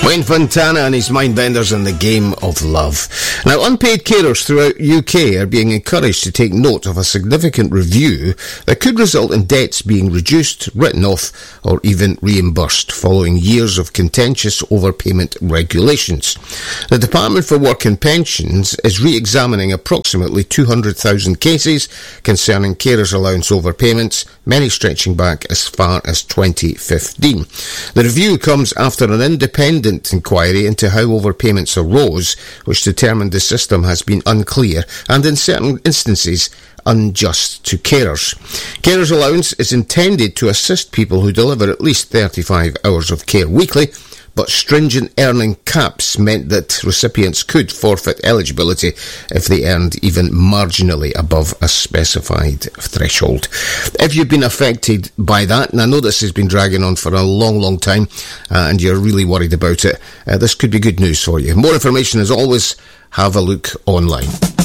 Wayne Fontana and his Mindbenders in the Game of Love. Now, unpaid carers throughout UK are being encouraged to take note of a significant review that could result in debts being reduced, written off, or even reimbursed following years of contentious overpayment regulations. The Department for Work and Pensions is re-examining approximately 200,000 cases concerning carers' allowance overpayments, many stretching back as far as 2015. The review comes after an independent inquiry into how overpayments arose, which determined the system has been unclear and in certain instances unjust to carers. Carers' allowance is intended to assist people who deliver at least 35 hours of care weekly, but stringent earning caps meant that recipients could forfeit eligibility if they earned even marginally above a specified threshold. If you've been affected by that, and I know this has been dragging on for a long time, and you're really worried about it, this could be good news for you. More information, as always, have a look online.